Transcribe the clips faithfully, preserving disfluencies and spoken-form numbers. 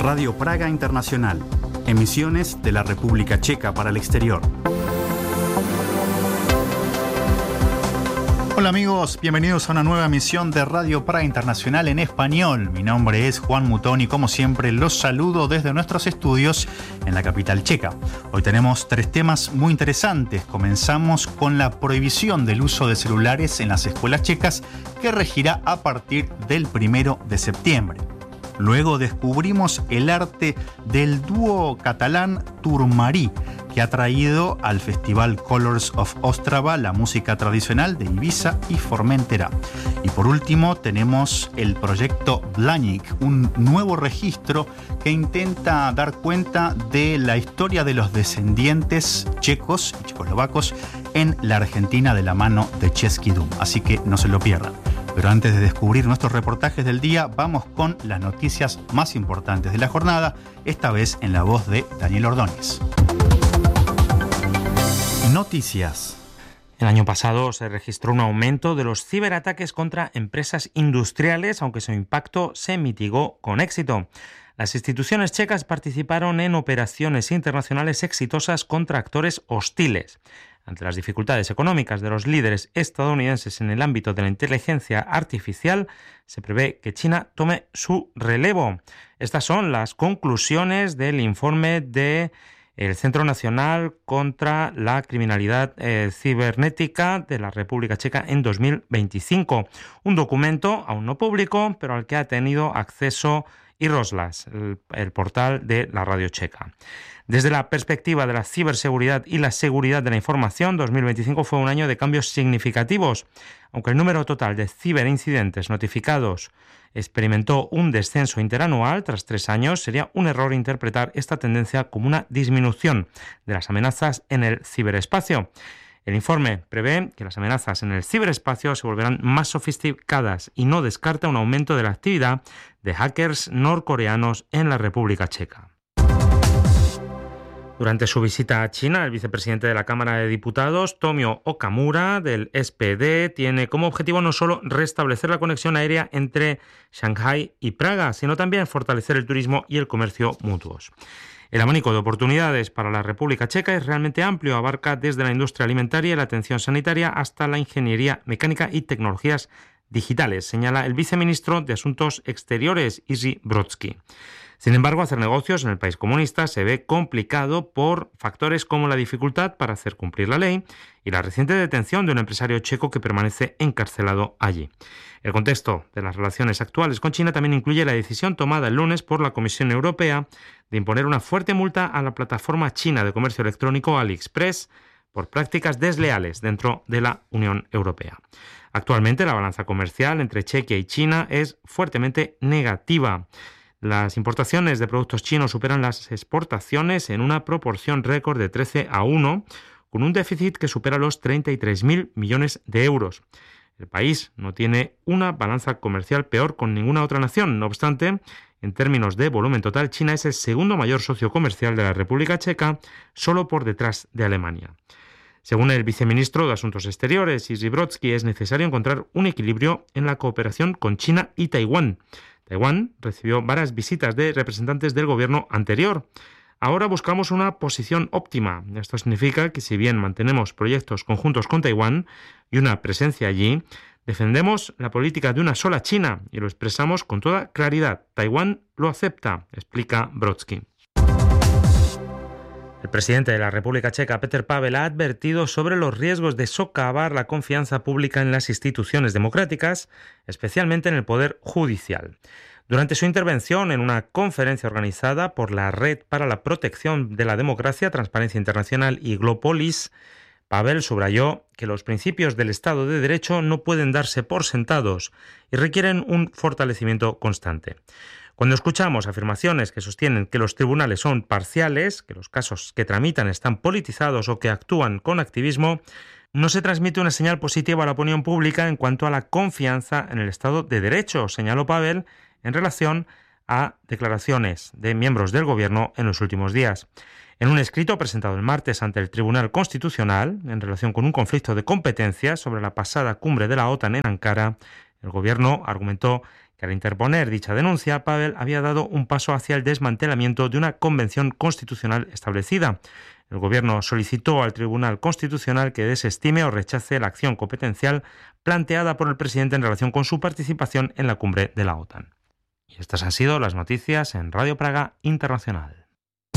Radio Praga Internacional, emisiones de la República Checa para el exterior. Hola amigos, bienvenidos a una nueva emisión de Radio Praga Internacional en español. Mi nombre es Juan Mutón y como siempre los saludo desde nuestros estudios en la capital checa. Hoy tenemos tres temas muy interesantes. Comenzamos con la prohibición del uso de celulares en las escuelas checas que regirá a partir del primero de septiembre. Luego descubrimos el arte del dúo catalán Turmarí, que ha traído al Festival Colors of Ostrava la música tradicional de Ibiza y Formentera. Y por último tenemos el proyecto Blanik, un nuevo registro que intenta dar cuenta de la historia de los descendientes checos y checoslovacos en la Argentina de la mano de Český dům. Así que no se lo pierdan. Pero antes de descubrir nuestros reportajes del día, vamos con las noticias más importantes de la jornada, esta vez en la voz de Daniel Ordóñez. Noticias. El año pasado se registró un aumento de los ciberataques contra empresas industriales, aunque su impacto se mitigó con éxito. Las instituciones checas participaron en operaciones internacionales exitosas contra actores hostiles. Ante las dificultades económicas de los líderes estadounidenses en el ámbito de la inteligencia artificial, se prevé que China tome su relevo. Estas son las conclusiones del informe de el Centro Nacional contra la Criminalidad eh, Cibernética de la República Checa en dos mil veinticinco. Un documento aún no público, pero al que ha tenido acceso iRozhlas, el, el portal de la radio checa. Desde la perspectiva de la ciberseguridad y la seguridad de la información, dos mil veinticinco fue un año de cambios significativos. Aunque el número total de ciberincidentes notificados experimentó un descenso interanual tras tres años, sería un error interpretar esta tendencia como una disminución de las amenazas en el ciberespacio. El informe prevé que las amenazas en el ciberespacio se volverán más sofisticadas y no descarta un aumento de la actividad de hackers norcoreanos en la República Checa. Durante su visita a China, el vicepresidente de la Cámara de Diputados, Tomio Okamura, del S P D, tiene como objetivo no solo restablecer la conexión aérea entre Shanghái y Praga, sino también fortalecer el turismo y el comercio mutuos. El abanico de oportunidades para la República Checa es realmente amplio, abarca desde la industria alimentaria y la atención sanitaria hasta la ingeniería mecánica y tecnologías digitales, señala el viceministro de Asuntos Exteriores, Jiří Brodský. Sin embargo, hacer negocios en el país comunista se ve complicado por factores como la dificultad para hacer cumplir la ley y la reciente detención de un empresario checo que permanece encarcelado allí. El contexto de las relaciones actuales con China también incluye la decisión tomada el lunes por la Comisión Europea de imponer una fuerte multa a la plataforma china de comercio electrónico AliExpress por prácticas desleales dentro de la Unión Europea. Actualmente, la balanza comercial entre Chequia y China es fuertemente negativa. Las importaciones de productos chinos superan las exportaciones en una proporción récord de trece a uno, con un déficit que supera los treinta y tres mil millones de euros. El país no tiene una balanza comercial peor con ninguna otra nación. No obstante, en términos de volumen total, China es el segundo mayor socio comercial de la República Checa, solo por detrás de Alemania. Según el viceministro de Asuntos Exteriores, Jiří Brodský, es necesario encontrar un equilibrio en la cooperación con China y Taiwán. Taiwán recibió varias visitas de representantes del gobierno anterior. Ahora buscamos una posición óptima. Esto significa que si bien mantenemos proyectos conjuntos con Taiwán y una presencia allí, defendemos la política de una sola China y lo expresamos con toda claridad. Taiwán lo acepta, explica Brodský. El presidente de la República Checa, Petr Pavel, ha advertido sobre los riesgos de socavar la confianza pública en las instituciones democráticas, especialmente en el poder judicial. Durante su intervención en una conferencia organizada por la Red para la Protección de la Democracia, Transparencia Internacional y Glopolis, Pavel subrayó que los principios del Estado de Derecho no pueden darse por sentados y requieren un fortalecimiento constante. Cuando escuchamos afirmaciones que sostienen que los tribunales son parciales, que los casos que tramitan están politizados o que actúan con activismo, no se transmite una señal positiva a la opinión pública en cuanto a la confianza en el Estado de Derecho, señaló Pavel en relación a declaraciones de miembros del Gobierno en los últimos días. En un escrito presentado el martes ante el Tribunal Constitucional, en relación con un conflicto de competencias sobre la pasada cumbre de la OTAN en Ankara, el Gobierno argumentó que al interponer dicha denuncia, Pavel había dado un paso hacia el desmantelamiento de una convención constitucional establecida. El Gobierno solicitó al Tribunal Constitucional que desestime o rechace la acción competencial planteada por el presidente en relación con su participación en la cumbre de la OTAN. Y estas han sido las noticias en Radio Praga Internacional.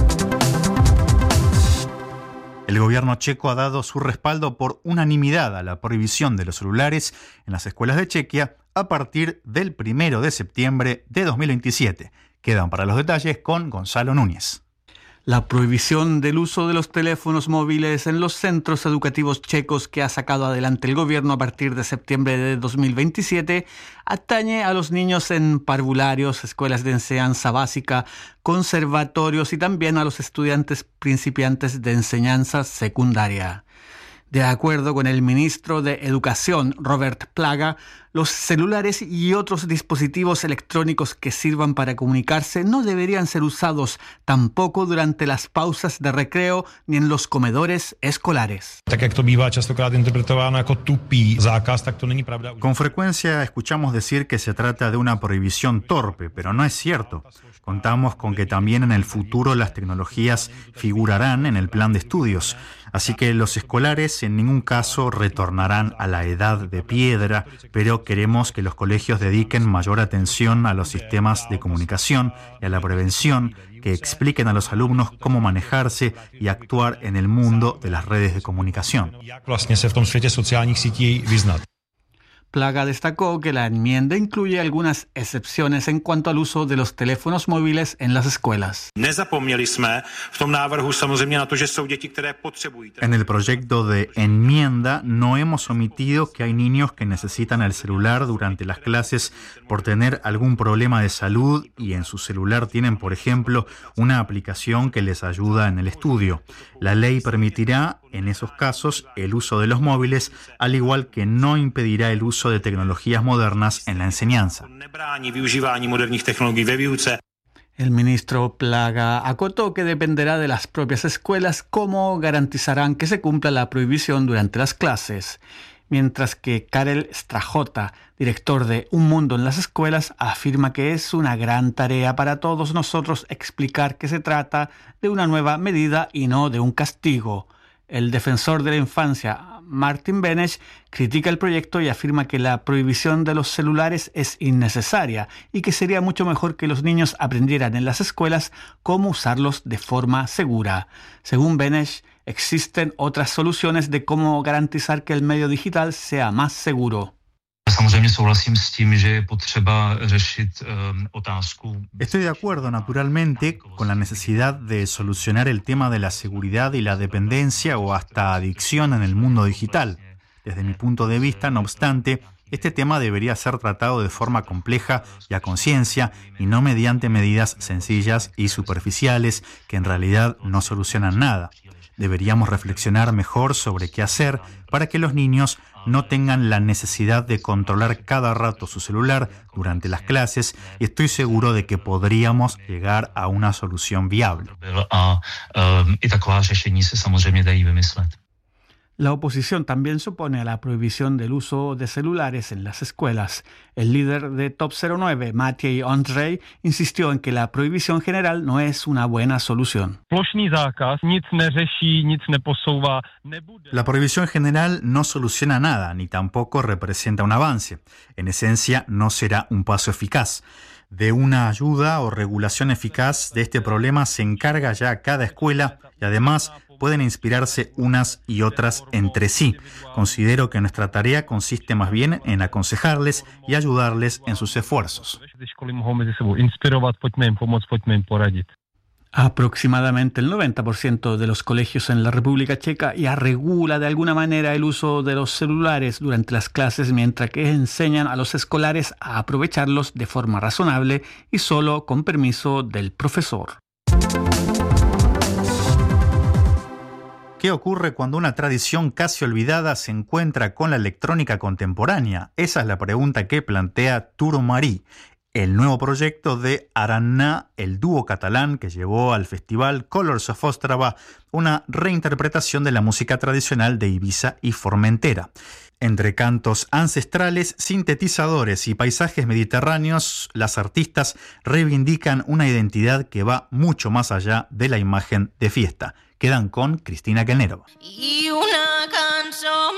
El gobierno checo ha dado su respaldo por unanimidad a la prohibición de los celulares en las escuelas de Chequia a partir del primero de septiembre de dos mil veintisiete. Quedan para los detalles con Gonzalo Núñez. La prohibición del uso de los teléfonos móviles en los centros educativos checos que ha sacado adelante el gobierno a partir de septiembre de dos mil veintisiete atañe a los niños en parvularios, escuelas de enseñanza básica, conservatorios y también a los estudiantes principiantes de enseñanza secundaria. De acuerdo con el ministro de Educación, Robert Plaga, los celulares y otros dispositivos electrónicos que sirvan para comunicarse no deberían ser usados tampoco durante las pausas de recreo ni en los comedores escolares. Con frecuencia escuchamos decir que se trata de una prohibición torpe, pero no es cierto. Contamos con que también en el futuro las tecnologías figurarán en el plan de estudios. Así que los escolares en ningún caso retornarán a la edad de piedra, pero queremos que los colegios dediquen mayor atención a los sistemas de comunicación y a la prevención, que expliquen a los alumnos cómo manejarse y actuar en el mundo de las redes de comunicación. Plaga destacó que la enmienda incluye algunas excepciones en cuanto al uso de los teléfonos móviles en las escuelas. En el proyecto de enmienda no hemos omitido que hay niños que necesitan el celular durante las clases por tener algún problema de salud y en su celular tienen, por ejemplo, una aplicación que les ayuda en el estudio. La ley permitirá, en esos casos, el uso de los móviles, al igual que no impedirá el uso de tecnologías modernas en la enseñanza. El ministro Plaga acotó que dependerá de las propias escuelas cómo garantizarán que se cumpla la prohibición durante las clases. Mientras que Karel Strajota, director de Un Mundo en las Escuelas, afirma que es una gran tarea para todos nosotros explicar que se trata de una nueva medida y no de un castigo. El defensor de la infancia, Martin Benes, critica el proyecto y afirma que la prohibición de los celulares es innecesaria y que sería mucho mejor que los niños aprendieran en las escuelas cómo usarlos de forma segura. Según Benes, existen otras soluciones de cómo garantizar que el medio digital sea más seguro. Estoy de acuerdo, naturalmente, con la necesidad de solucionar el tema de la seguridad y la dependencia o hasta adicción en el mundo digital. Desde mi punto de vista, no obstante, este tema debería ser tratado de forma compleja y a conciencia y no mediante medidas sencillas y superficiales que en realidad no solucionan nada. Deberíamos reflexionar mejor sobre qué hacer para que los niños no tengan la necesidad de controlar cada rato su celular durante las clases y estoy seguro de que podríamos llegar a una solución viable. La oposición también se opone a la prohibición del uso de celulares en las escuelas. El líder de Top cero nueve, Maciej Ondrej, insistió en que la prohibición general no es una buena solución. La prohibición general no soluciona nada, ni tampoco representa un avance. En esencia, no será un paso eficaz. De una ayuda o regulación eficaz de este problema se encarga ya cada escuela y además pueden inspirarse unas y otras entre sí. Considero que nuestra tarea consiste más bien en aconsejarles y ayudarles en sus esfuerzos. Aproximadamente el noventa por ciento de los colegios en la República Checa ya regula de alguna manera el uso de los celulares durante las clases, mientras que enseñan a los escolares a aprovecharlos de forma razonable y solo con permiso del profesor. ¿Qué ocurre cuando una tradición casi olvidada se encuentra con la electrónica contemporánea? Esa es la pregunta que plantea Turo Marí, el nuevo proyecto de Araná, el dúo catalán que llevó al festival Colors of Ostrava una reinterpretación de la música tradicional de Ibiza y Formentera. Entre cantos ancestrales, sintetizadores y paisajes mediterráneos, las artistas reivindican una identidad que va mucho más allá de la imagen de fiesta. Quedan con Cristina Kelnerova. Y una canción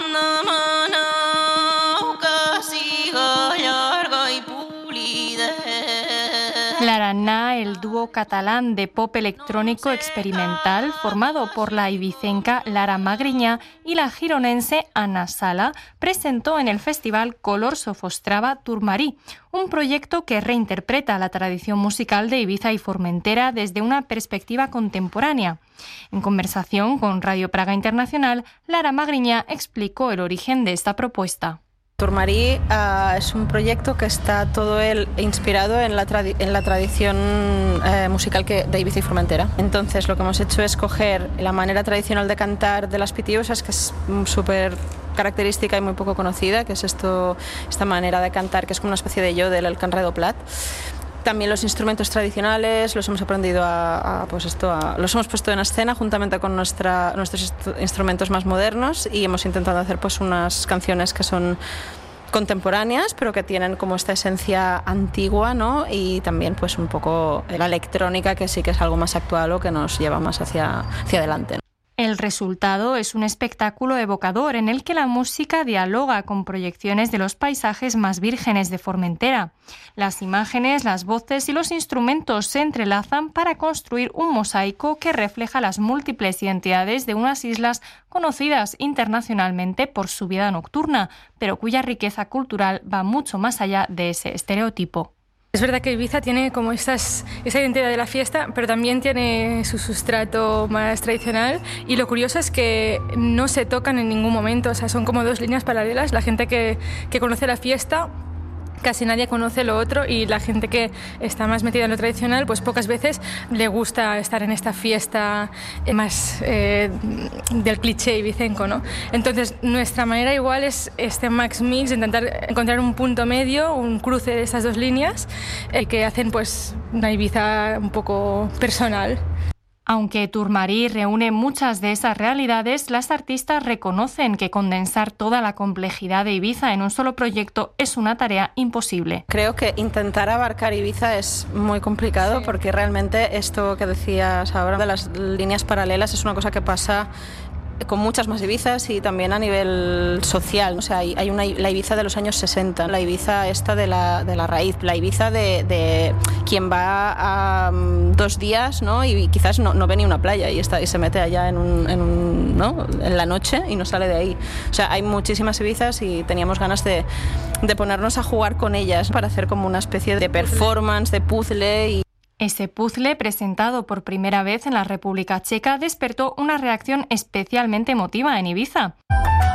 Laraná, el dúo catalán de pop electrónico experimental formado por la ibicenca Lara Magriñá y la gironense Ana Sala, presentó en el festival Color Sofostrava Tourmarí, un proyecto que reinterpreta la tradición musical de Ibiza y Formentera desde una perspectiva contemporánea. En conversación con Radio Praga Internacional, Lara Magriñá explicó el origen de esta propuesta. Tourmarí uh, es un proyecto que está todo él inspirado en la, tradi- en la tradición eh, musical que, de Ibiza y Formentera. Entonces lo que hemos hecho es coger la manera tradicional de cantar de las pitiusas, que es súper característica y muy poco conocida, que es esto, esta manera de cantar que es como una especie de yodel, el cant redoblat. También los instrumentos tradicionales los hemos aprendido a, a, pues esto, a, los hemos puesto en escena juntamente con nuestra, nuestros instrumentos más modernos y hemos intentado hacer pues unas canciones que son contemporáneas pero que tienen como esta esencia antigua, ¿no? Y también pues un poco la electrónica, que sí que es algo más actual o que nos lleva más hacia, hacia adelante, ¿no? El resultado es un espectáculo evocador en el que la música dialoga con proyecciones de los paisajes más vírgenes de Formentera. Las imágenes, las voces y los instrumentos se entrelazan para construir un mosaico que refleja las múltiples identidades de unas islas conocidas internacionalmente por su vida nocturna, pero cuya riqueza cultural va mucho más allá de ese estereotipo. Es verdad que Ibiza tiene como estas, esa identidad de la fiesta, pero también tiene su sustrato más tradicional, y lo curioso es que no se tocan en ningún momento, o sea, son como dos líneas paralelas. La gente que, que conoce la fiesta, casi nadie conoce lo otro, y la gente que está más metida en lo tradicional, pues pocas veces le gusta estar en esta fiesta más eh, del cliché ibicenco, ¿no? Entonces nuestra manera igual es este max mix, intentar encontrar un punto medio, un cruce de estas dos líneas, eh, que hacen pues una Ibiza un poco personal. Aunque Tourmarí reúne muchas de esas realidades, las artistas reconocen que condensar toda la complejidad de Ibiza en un solo proyecto es una tarea imposible. Creo que intentar abarcar Ibiza es muy complicado, sí, porque realmente esto que decías ahora de las líneas paralelas es una cosa que pasa con muchas más Ibizas y también a nivel social. O sea, hay, hay una, la Ibiza de los años sesenta, la Ibiza esta de la, de la raíz, la Ibiza de, de quien va a um, dos días, ¿no? Y quizás no, no ve ni una playa y, está, y se mete allá en, un, en, un, ¿no? en la noche y no sale de ahí. O sea, hay muchísimas Ibizas y teníamos ganas de, de ponernos a jugar con ellas para hacer como una especie de performance, de puzzle. Y ese puzzle, presentado por primera vez en la República Checa, despertó una reacción especialmente emotiva en Ibiza.